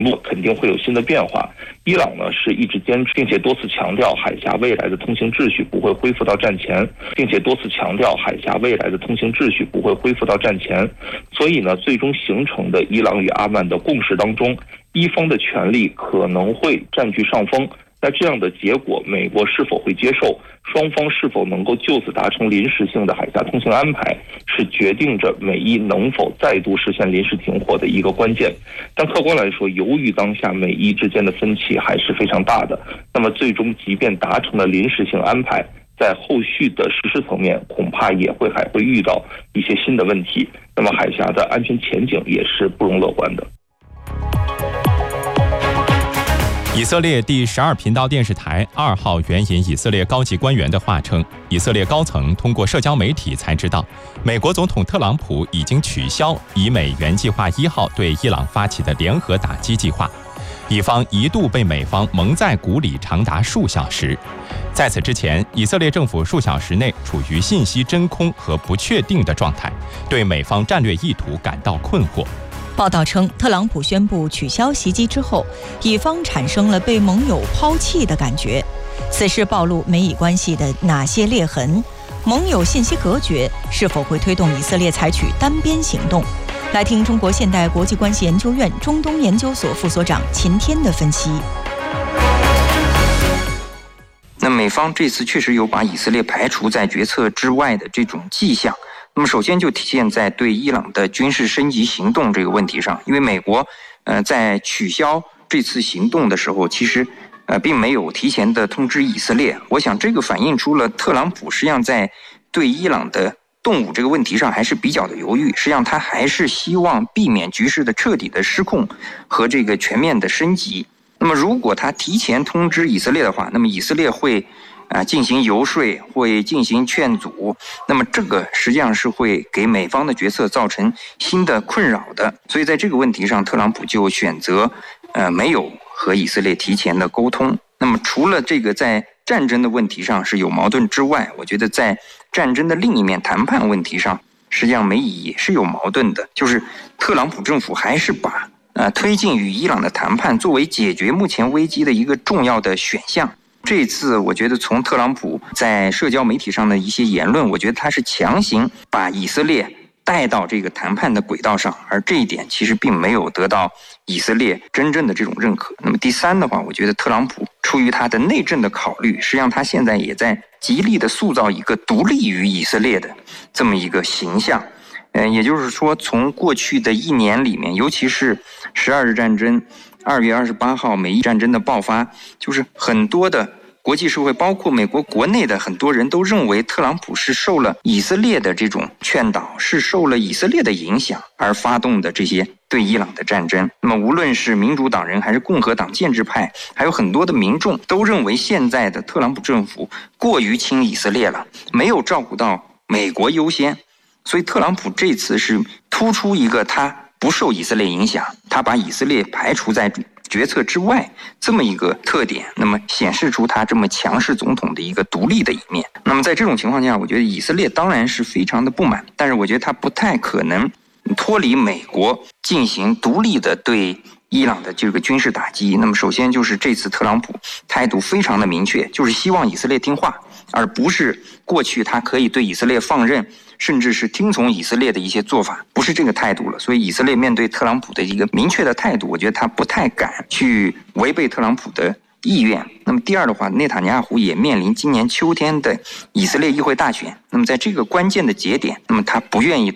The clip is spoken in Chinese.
肯定会有新的变化。伊朗呢是一直坚持，并且多次强调海峡未来的通行秩序不会恢复到战前，所以呢，最终形成的伊朗与阿曼的共识当中，一方的权利可能会占据上风。那这样的结果，美国是否会接受？双方是否能够就此达成临时性的海峡通行安排，是决定着美伊能否再度实现临时停火的一个关键。但客观来说，由于当下美伊之间的分歧还是非常大的，那么最终即便达成了临时性安排，在后续的实施层面，恐怕还会遇到一些新的问题。那么海峡的安全前景也是不容乐观的。 以色列第12频道电视台2号援引以色列高级官员的话称，以色列高层通过社交媒体才知道，美国总统特朗普已经取消以美援计划1号对伊朗发起的联合打击计划。以方一度被美方蒙在鼓里长达数小时。在此之前，以色列政府数小时内处于信息真空和不确定的状态，对美方战略意图感到困惑。 报道称，特朗普宣布取消袭击之后，以方产生了被盟友抛弃的感觉。此事暴露美以关系的哪些裂痕？盟友信息隔绝是否会推动以色列采取单边行动？来听中国现代国际关系研究院中东研究所副所长秦天的分析。 那美方这次确实有把以色列排除在决策之外的这种迹象。那么首先就体现在对伊朗的军事升级行动这个问题上，因为美国在取消这次行动的时候，其实并没有提前的通知以色列。我想这个反映出了特朗普实际上在对伊朗的动武这个问题上还是比较的犹豫，实际上他还是希望避免局势的彻底的失控和这个全面的升级。那么如果他提前通知以色列的话，那么以色列会进行游说，会进行劝阻，那么这个实际上是会给美方的决策造成新的困扰的。所以在这个问题上，特朗普就选择没有和以色列提前的沟通。那么除了这个在战争的问题上是有矛盾之外，我觉得在战争的另一面谈判问题上，实际上美以也是有矛盾的，就是特朗普政府还是把推进与伊朗的谈判作为解决目前危机的一个重要的选项。这次我觉得从特朗普在社交媒体上的一些言论，我觉得他是强行把以色列带到这个谈判的轨道上，而这一点其实并没有得到以色列真正的这种认可。那么第三的话，我觉得特朗普出于他的内政的考虑，实际上他现在也在极力的塑造一个独立于以色列的这么一个形象。也就是说，从过去的1年里面，尤其是12日战争2月28号美伊战争的爆发，就是很多的国际社会，包括美国国内的很多人都认为特朗普是受了以色列的这种劝导，是受了以色列的影响而发动的这些对伊朗的战争。那么无论是民主党人还是共和党建制派，还有很多的民众都认为现在的特朗普政府过于亲以色列了，没有照顾到美国优先。所以特朗普这次是突出一个他不受以色列影响，他把以色列排除在决策之外这么一个特点，那么显示出他这么强势总统的一个独立的一面。那么在这种情况下，我觉得以色列当然是非常的不满，但是我觉得他不太可能脱离美国进行独立的对伊朗的这个军事打击。那么首先就是这次特朗普态度非常的明确，就是希望以色列听话，而不是过去他可以对以色列放任，甚至是听从以色列的一些做法，不是这个态度了。所以以色列面对特朗普的一个明确的态度，我觉得他不太敢去违背特朗普的意愿。那么第二的话，内塔尼亚胡也面临今年秋天的以色列议会大选，那么在这个关键的节点，那么他不愿意